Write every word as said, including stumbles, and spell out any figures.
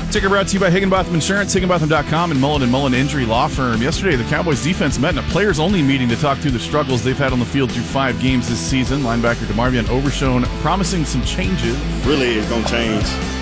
Ticker brought to you by Higginbotham Insurance, Higginbotham dot com, and Mullen and Mullen Injury Law Firm. Yesterday, the Cowboys defense met in a players-only meeting to talk through the struggles they've had on the field through five games this season. Linebacker DeMarvion Overshown promising some changes. Really, it's going to change